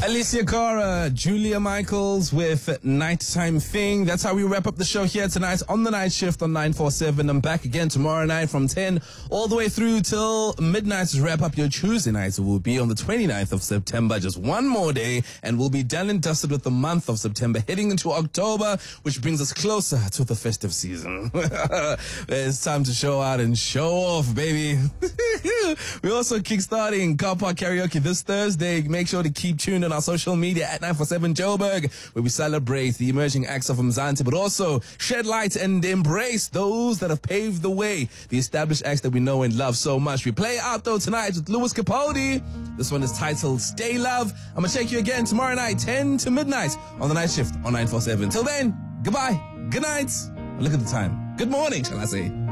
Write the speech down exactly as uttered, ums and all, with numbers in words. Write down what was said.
Alicia Cara, Julia Michaels with Nighttime Thing. That's how we wrap up the show here tonight on the night shift on nine four seven. I'm back again tomorrow night from ten all the way through till midnight to wrap up your Tuesday night. So we'll be on the twenty-ninth of September, just one more day, and we'll be done and dusted with the month of September, heading into October, which brings us closer to the festive season. It's time to show out and show off, baby. We're also kickstarting Car Park Karaoke this Thursday. Make sure to keep tuned on our social media at nine four seven Joburg, where we celebrate the emerging acts of Mzansi, but also shed light and embrace those that have paved the way, the established acts that we know and love so much. We play out, though, tonight with Lewis Capaldi. This one is titled Stay Love. I'm going to check you again tomorrow night, ten to midnight, on the night shift on nine four seven. Till then, goodbye, good night. Look at the time. Good morning, shall I say.